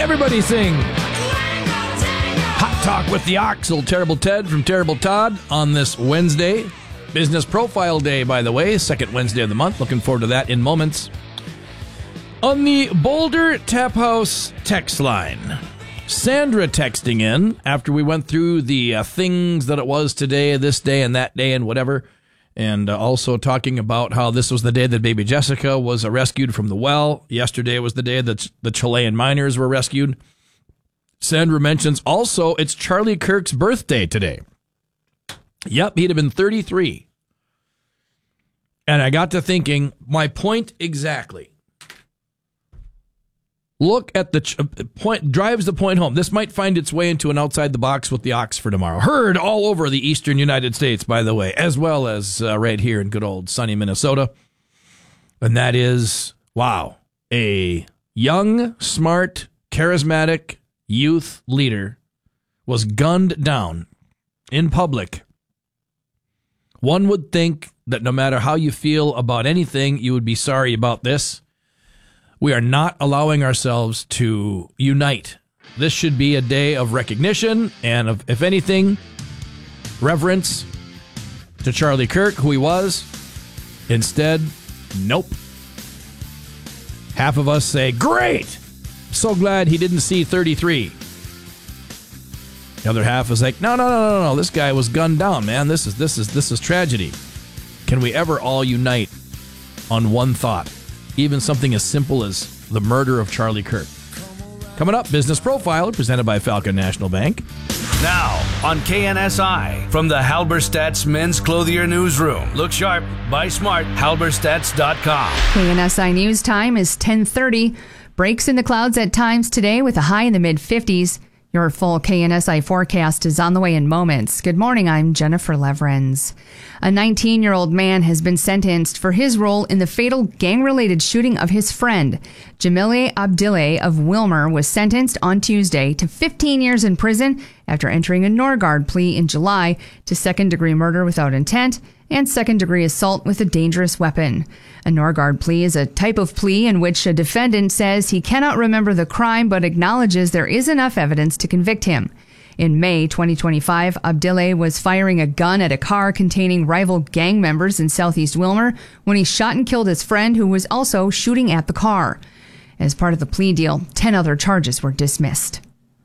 Everybody sing. Hot Talk with the Ox, old Terrible Ted from Terrible Todd on this Wednesday. Business Profile Day, by the way, second Wednesday of the month. Looking forward to that in moments. On the Boulder Tap House text line, Sandra texting in after we went through the things that it was today, this day, and that day, and whatever. And also talking about how this was the day that baby Jessica was rescued from the well. Yesterday was the day that the Chilean miners were rescued. Sandra mentions also it's Charlie Kirk's birthday today. Yep, he'd have been 33. And I got to thinking, my point exactly. Look at the point, drives the point home. This might find its way into an Outside the Box with the Ox for tomorrow. Heard all over the eastern United States, by the way, as well as right here in good old sunny Minnesota. And that is, wow, a young, smart, charismatic youth leader was gunned down in public. One would think that no matter how you feel about anything, you would be sorry about this. We are not allowing ourselves to unite. This should be a day of recognition and, of, if anything, reverence to Charlie Kirk, who he was. Instead, nope. Half of us say, great! So glad he didn't see 33. The other half is like, no. This guy was gunned down, man. This is tragedy. Can we ever all unite on one thought? Even something as simple as the murder of Charlie Kirk. Coming up, Business Profile, presented by Falcon National Bank. Now, on KNSI, from the Halberstadt's Men's Clothier Newsroom. Look sharp, buy smart, halberstadts.com. KNSI News Time is 10:30. Breaks in the clouds at times today with a high in the mid-50s. Your full KNSI forecast is on the way in moments. Good morning, I'm Jennifer Leverens. A 19-year-old man has been sentenced for his role in the fatal gang-related shooting of his friend. Jamile Abdille of Wilmer was sentenced on Tuesday to 15 years in prison after entering a Norgard plea in July to second-degree murder without intent and second-degree assault with a dangerous weapon. A Norgard plea is a type of plea in which a defendant says he cannot remember the crime but acknowledges there is enough evidence to convict him. In May 2025, Abdille was firing a gun at a car containing rival gang members in southeast Wilmer when he shot and killed his friend who was also shooting at the car. As part of the plea deal, 10 other charges were dismissed.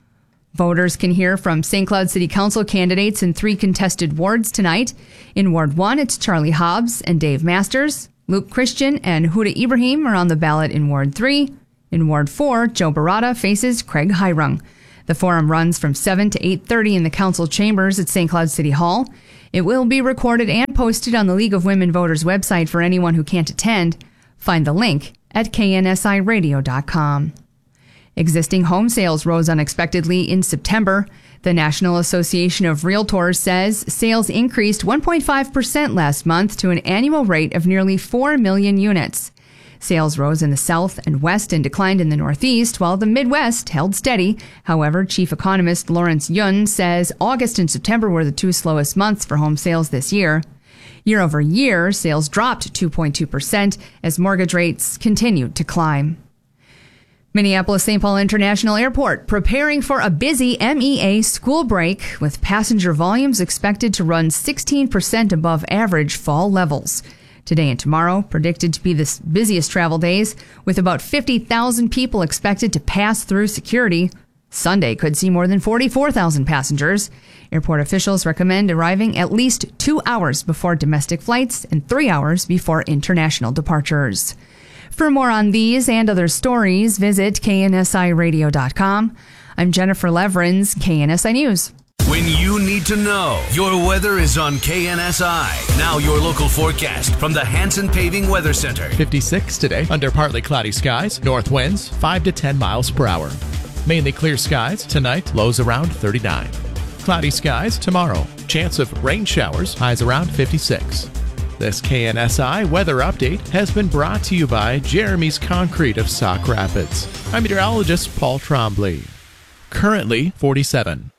Voters can hear from St. Cloud City Council candidates in 3 contested wards tonight. In Ward 1, it's Charlie Hobbs and Dave Masters. Luke Christian and Huda Ibrahim are on the ballot in Ward 3. In Ward 4, Joe Barata faces Craig Hirung. The forum runs from 7 to 8:30 in the council chambers at St. Cloud City Hall. It will be recorded and posted on the League of Women Voters website for anyone who can't attend. Find the link at knsiradio.com. Existing home sales rose unexpectedly in September. The National Association of Realtors says sales increased 1.5% last month to an annual rate of nearly 4 million units. Sales rose in the South and West and declined in the Northeast, while the Midwest held steady. However, chief economist Lawrence Yun says August and September were the 2 slowest months for home sales this year. Year over year, sales dropped 2.2% as mortgage rates continued to climb. Minneapolis-St. Paul International Airport preparing for a busy MEA school break with passenger volumes expected to run 16% above average fall levels. Today and tomorrow predicted to be the busiest travel days with about 50,000 people expected to pass through security. Sunday could see more than 44,000 passengers. Airport officials recommend arriving at least 2 hours before domestic flights and 3 hours before international departures. For more on these and other stories, visit KNSIRadio.com. I'm Jennifer Leverens, KNSI News. When you need to know, your weather is on KNSI. Now your local forecast from the Hanson Paving Weather Center. 56 today, under partly cloudy skies, north winds 5 to 10 miles per hour. Mainly clear skies tonight, lows around 39. Cloudy skies tomorrow, chance of rain showers, highs around 56. This KNSI weather update has been brought to you by Jeremy's Concrete of Sauk Rapids. I'm meteorologist Paul Trombley. Currently 47.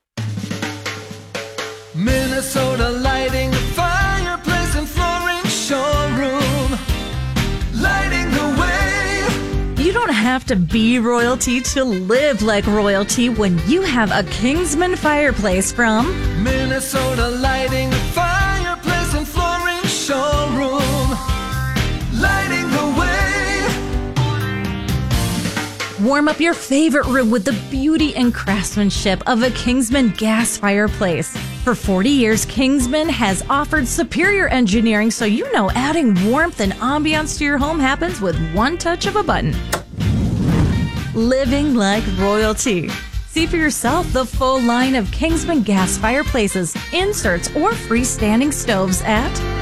Minnesota Lighting, the fireplace and flooring showroom. Lighting the way. You don't have have to be royalty to live like royalty when you have a Kingsman fireplace from Minnesota Lighting, the fireplace and flooring showroom. Lighting the way. Warm up your favorite room with the beauty and craftsmanship of a Kingsman gas fireplace. For 40 years, Kingsman has offered superior engineering, so you know adding warmth and ambiance to your home happens with one touch of a button. Living like royalty. See for yourself the full line of Kingsman gas fireplaces, inserts, or freestanding stoves at